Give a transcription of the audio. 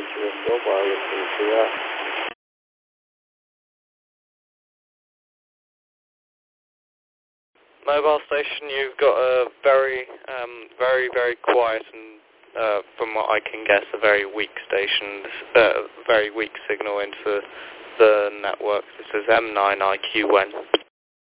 Mobile listening to that. Mobile station, you've got a very, very quiet and, from what I can guess, a very weak station, very weak signal into the network. This is M9IQN.